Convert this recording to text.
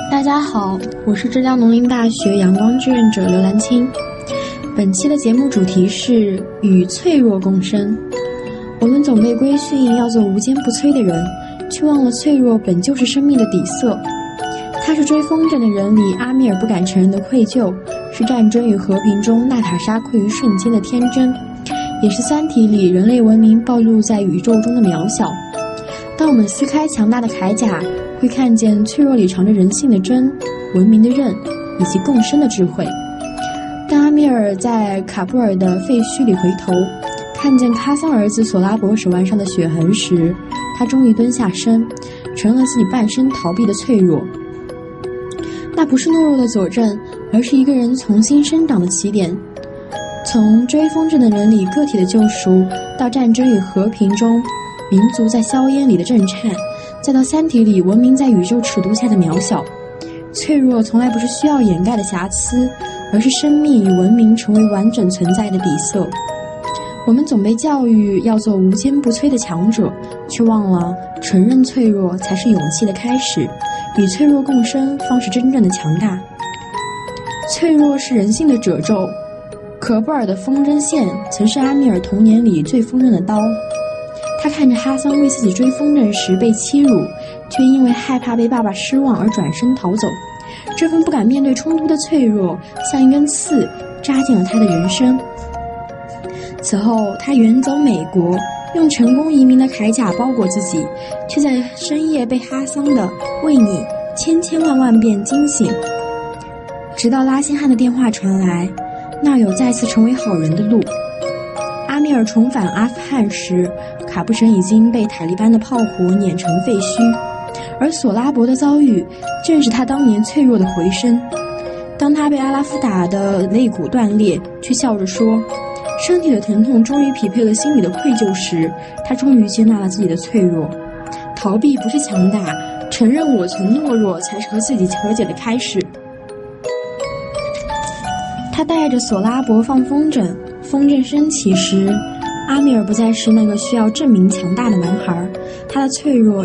大家好，我是浙江农林大学阳光志愿者刘兰青。本期的节目主题是与脆弱共生。我们总被规训要做无坚不摧的人，却忘了脆弱本就是生命的底色。它是追风筝的人里阿米尔不敢承认的愧疚，是战争与和平中娜塔莎愧于瞬间的天真，也是三体里人类文明暴露在宇宙中的渺小。当我们撕开强大的铠甲，会看见脆弱里藏着人性的真、文明的韧以及共生的智慧。当阿米尔在卡布尔的废墟里回头，看见哈桑儿子索拉伯手腕上的血痕时，他终于蹲下身，承认了自己半生逃避的脆弱。那不是懦弱的佐证，而是一个人重新生长的起点。从追风筝的人里个体的救赎，到战争与和平中民族在硝烟里的震颤，再到三体里文明在宇宙尺度下的渺小。脆弱从来不是需要掩盖的瑕疵，而是生命与文明成为完整存在的底色。我们总被教育要做无坚不摧的强者，却忘了承认脆弱才是勇气的开始，与脆弱共生方是真正的强大。脆弱是人性的褶皱，可布尔的风筝线曾是阿米尔童年里最锋刃的刀。他看着哈桑为自己追风筝时被欺辱，却因为害怕被爸爸失望而转身逃走。这份不敢面对冲突的脆弱，像一根刺扎进了他的人生。此后他远走美国，用成功移民的铠甲包裹自己，却在深夜被哈桑的为你千千万万遍惊醒。直到拉辛汉的电话传来，那有再次成为好人的路。阿米尔重返阿富汗时，卡布城已经被塔利班的炮火碾成废墟，而索拉伯的遭遇正是他当年脆弱的回声。当他被阿拉夫打得肋骨断裂，却笑着说身体的疼痛终于匹配了心里的愧疚时，他终于接纳了自己的脆弱。逃避不是强大，承认我曾懦弱才是和自己和解的开始。他带着索拉伯放风筝，风筝升起时，阿米尔不再是那个需要证明强大的男孩，他的脆弱